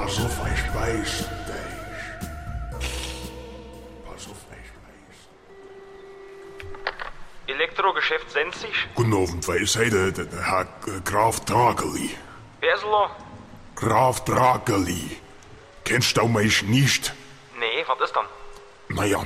Pass auf, ich weiß dich. Pass auf, ich weiß. Elektrogeschäft Sensig? Guten Abend, wer ist heute der Herr Graf Drageli? Wer ist er? Graf Drageli. Kennst du mich nicht? Nee, was ist dann? Naja,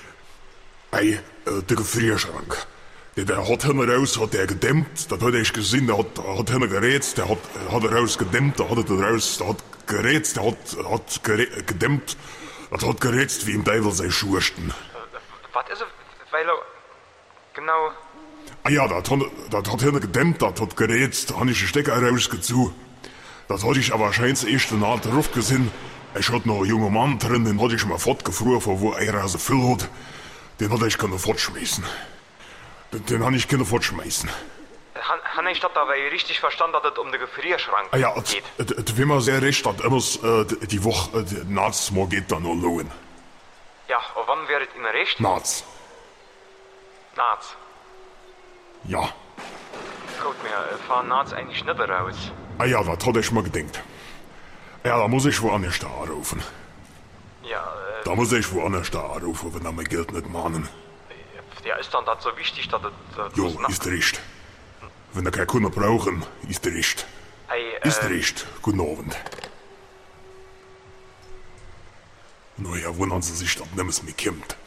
der Gefrierschrank. Der hat hinten raus, hat der gedämmt, das hat ich gesehen, der hat hinten gerätzt, der hat raus gedämmt, der hat raus, der hat gerätzt, der hat gedämmt, das hat gerätzt wie im Teufel sei Schursten. Was ist er? Weil er... Genau... Ah ja, das hat hinten gedämmt, das hat gerätzt, da hab ich den Stecker rausgezogen. Das hatte ich aber scheinbar erst danach drauf gesehen. Ich hatte noch einen jungen Mann drin, den hatte ich mal fortgefroren, von wo er so viel hat. Den hatte ich können fortschmeißen. Den habe ich können fortschmeißen. Han ich das dabei richtig verstanden, dass es um den Gefrierschrank Ah ja, geht? wenn man sehr recht hat, immer die Woche, nachts mal geht dann noch lohnen. Ja, und wann wäre es Ihnen recht? Nachts. Nachts. Ja. Gut, mir fahren nachts eigentlich nicht raus. Ah ja, das hatte ich mal gedacht. Ja, da muss ich woanders da anrufen. Ja, Da muss ich woanders da anrufen, wenn er mein Geld nicht mahnen. ja, ist dann das so wichtig, dass es... Jo, ist recht. Wenn er keine Kunden brauchen, ist recht. Hey, Ist recht. Guten Abend. Naja, wundern Sie sich, dass nichts mehr kommt.